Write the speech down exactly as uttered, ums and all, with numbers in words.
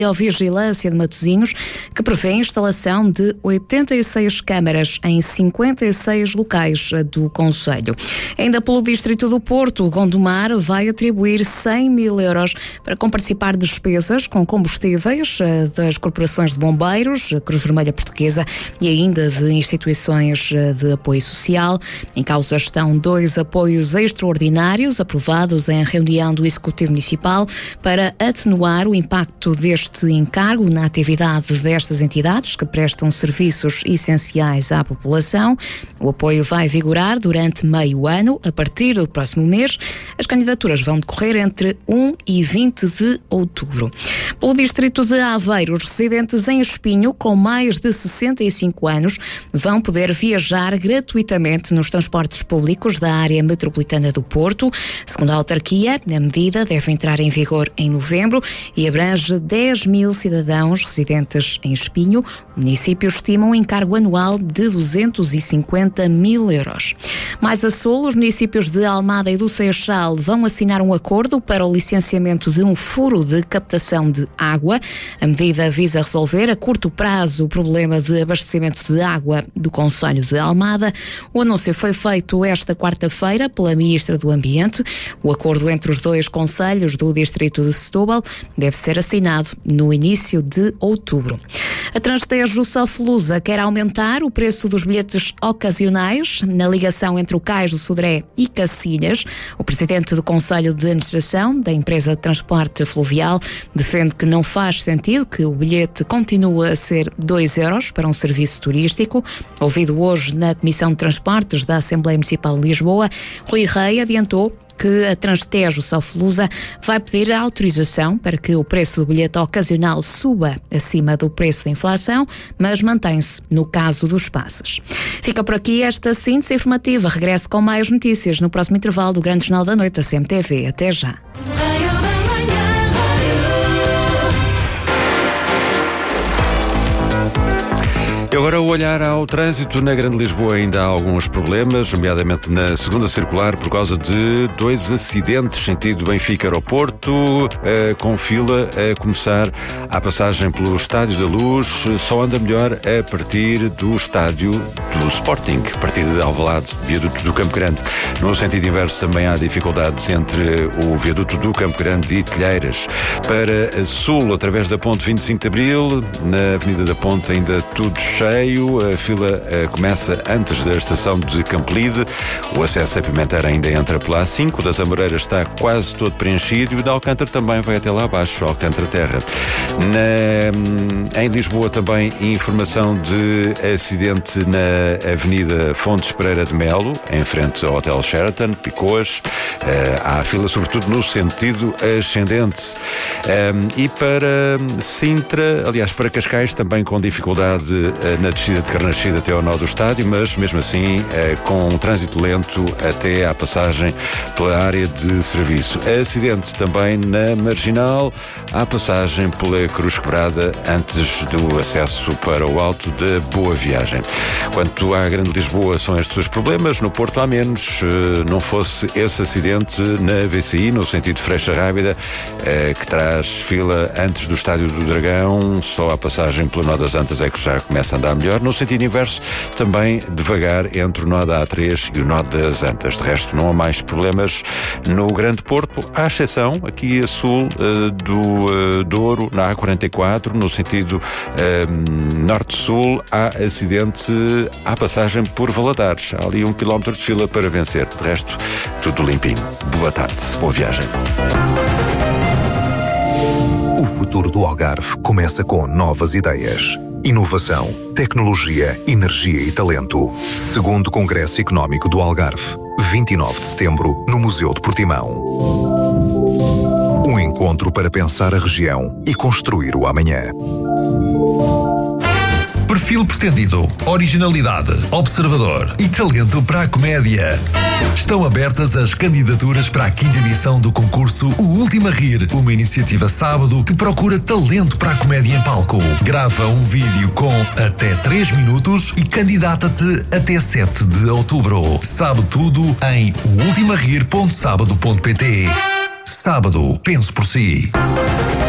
Vigilância de Matosinhos, que prevê a instalação de oitenta e seis câmaras em cinquenta e seis locais do concelho. Ainda pelo Distrito do Porto, o Gondomar vai atribuir cem mil euros para comparticipar despesas com combustíveis das corporações de bombeiros, a Cruz Vermelha Portuguesa e ainda de instituições de apoio social. Em causa estão dois apoios extraordinários aprovados em reunião do Executivo Municipal para atenuar o impacto deste encargo na atividade destas entidades que prestam serviços essenciais à população. O apoio vai vigorar durante meio ano, a partir do próximo mês. As candidaturas vão decorrer entre um e vinte de outubro. Pelo distrito de Aveiro, os residentes em Espinho com mais de sessenta e cinco anos vão poder viajar gratuitamente nos transportes públicos da área metropolitana do Porto. Segundo a autarquia, a medida deve entrar em vigor em novembro e abrange dez mil cidadãos residentes em Espinho. O município estima um encargo anual de duzentos e cinquenta mil euros. Mais a sul, os municípios de Almada e do Seixal vão assinar um acordo para o licenciamento de um furo de captação de água. A medida visa resolver a curto prazo o problema de abastecimento de água do concelho de Almada. O anúncio foi feito esta quarta-feira pela Ministra do Ambiente. O acordo entre os dois concelhos do distrito de Setúbal deve ser assinado no início de outubro. A Transtejo Sofelusa quer aumentar o preço dos bilhetes ocasionais na ligação entre o Cais do Sodré e Cacilhas. O presidente do Conselho de Administração da empresa de transporte fluvial defende que não faz sentido que o bilhete continue a ser dois euros para um serviço turístico. Ouvido hoje na Comissão de Transportes da Assembleia Municipal de Lisboa, Rui Rei adiantou que a Transtejo Sofelusa vai pedir a autorização para que o preço do bilhete ocasional suba acima do preço da inflação, mas mantém-se no caso dos passes. Fica por aqui esta síntese informativa. Regresso com mais notícias no próximo intervalo do Grande Jornal da Noite da C M T V. Até já. E agora o olhar ao trânsito. Na Grande Lisboa ainda há alguns problemas, nomeadamente na segunda circular, por causa de dois acidentes sentido Benfica-Aeroporto, eh, com fila a começar à passagem pelo Estádio da Luz. Só anda melhor a partir do estádio do Sporting, a partir de Alvalade, viaduto do Campo Grande. No sentido inverso também há dificuldades entre o viaduto do Campo Grande e Telheiras. Para sul, através da Ponte vinte e cinco de Abril, na Avenida da Ponte ainda tudo cheio. A fila uh, começa antes da estação de Campolide. O acesso a Pimenteira ainda entra pela A cinco. Das Amoreiras está quase todo preenchido e o de Alcântara também vai até lá abaixo, Alcântara Terra. Na, em Lisboa também informação de acidente na Avenida Fontes Pereira de Melo, em frente ao Hotel Sheraton, Picoas. Uh, há fila sobretudo no sentido ascendente. Um, e para Sintra, aliás para Cascais, também com dificuldade uh, na descida de Carnachide até ao nó do estádio, mas mesmo assim uh, com um trânsito lento até à passagem pela área de serviço. Acidente também na Marginal, à passagem pela Cruz Quebrada antes do acesso para o Alto da Boa Viagem. Quanto à Grande Lisboa, são estes os problemas. No Porto há menos. Uh, não fosse esse acidente na V C I, no sentido Freixa Rábida, uh, que traz fila antes do Estádio do Dragão, só a passagem pelo Nó das Antas é que já começa a andar melhor. No sentido inverso, também devagar entre o Nó da A três e o Nó das Antas. De resto, não há mais problemas no Grande Porto, à exceção aqui a sul uh, do uh, Douro, na A quarenta e quatro, no sentido uh, norte-sul, há acidente à passagem por Valadares. Há ali um quilómetro de fila para vencer. De resto, tudo limpinho. Boa tarde, boa viagem. O futuro do Algarve começa com novas ideias. Inovação, tecnologia, energia e talento. Segundo Congresso Económico do Algarve, vinte e nove de setembro, no Museu de Portimão. Um encontro para pensar a região e construir o amanhã. Perfil pretendido, originalidade, observador e talento para a comédia. Estão abertas as candidaturas para a quinta edição do concurso O Último a Rir, uma iniciativa sábado que procura talento para a comédia em palco. Grava um vídeo com até três minutos e candidata-te até sete de outubro. Sabe tudo em o ultima rir ponto sábado ponto pt. Sábado, pense por si.